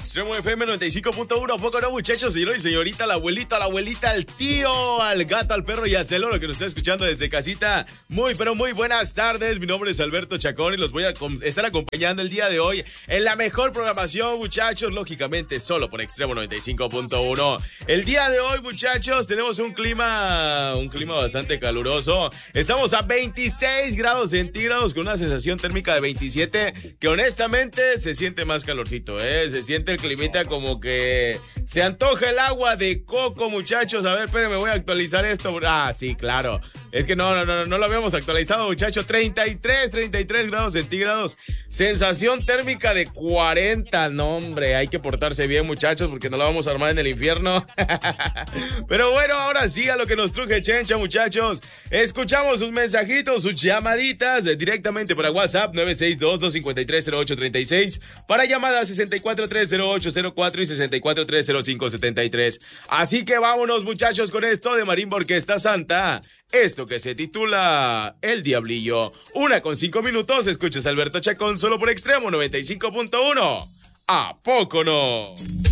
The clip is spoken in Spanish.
Extremo FM 95.1, ¿a poco no, muchachos? Señor y señorita, la abuelita, al tío, al gato, al perro y al celoro que nos está escuchando desde casita. Muy, pero muy buenas tardes. Mi nombre es Alberto Chacón y los voy a estar acompañando el día de hoy en la mejor programación, muchachos, lógicamente solo por Extremo 95.1. El día de hoy, muchachos, tenemos un clima bastante caluroso. Estamos a 26 grados centígrados con una sensación térmica de 27, que honestamente se siente más calorcito, se siente el climita como que se antoja el agua de coco, muchachos. A ver, espérenme, voy a actualizar esto. Ah, sí, claro. Es que no lo habíamos actualizado, muchachos. 33 grados centígrados. Sensación térmica de 40. No, hombre, hay que portarse bien, muchachos, porque no la vamos a armar en el infierno. Pero bueno, ahora sí a lo que nos truje Chencha, muchachos. Escuchamos sus mensajitos, sus llamaditas directamente para WhatsApp 962-253-0836. Para llamadas 6430804 y 6430573. Así que vámonos, muchachos, con esto de Marimba Orquesta Santa. Esto que se titula El Diablillo. 1:05. Escuchas a Alberto Chacón solo por Extremo 95.1. ¿A poco no?